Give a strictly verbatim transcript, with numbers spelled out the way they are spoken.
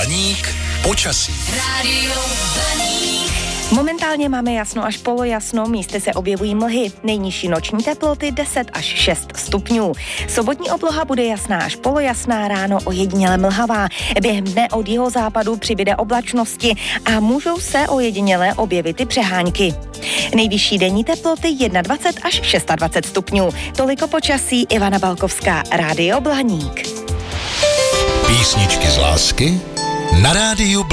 Blaník počasí. Rádio Blaník. Momentálně máme jasno až polojasno, místy se objevují mlhy. Nejnižší noční teploty deset až šest stupňů. Sobotní obloha bude jasná až polojasná, ráno ojediněle mlhavá. Během dne od jihozápadu přibyde oblačnosti a můžou se ojediněle objevit i přehánky. Nejvyšší denní teploty dvacet jedna až dvacet šest stupňů. Toliko počasí, Ivana Balkovská, Rádio Blaník. Písničky z lásky na rádiu Blaník.